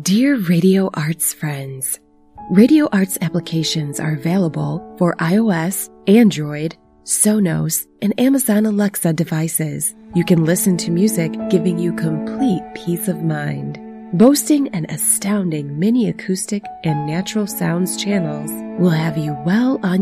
Dear Radio Arts friends, Radio Arts applications are available for iOS, Android, Sonos, and Amazon Alexa devices. You can listen to music, giving you complete peace of mind. Boasting an astounding mini acoustic and natural sounds channels will have you well on